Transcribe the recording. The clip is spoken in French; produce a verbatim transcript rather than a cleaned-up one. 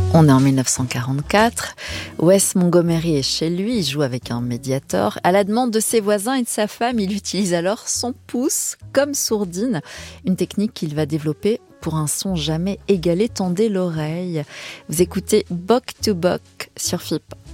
On est en dix-neuf cent quarante-quatre, Wes Montgomery est chez lui, il joue avec un Mediator. À la demande de ses voisins et de sa femme, il utilise alors son pouce comme sourdine, une technique qu'il va développer pour un son jamais égalé. Tendez l'oreille. Vous écoutez Bok to Bok sur F I P.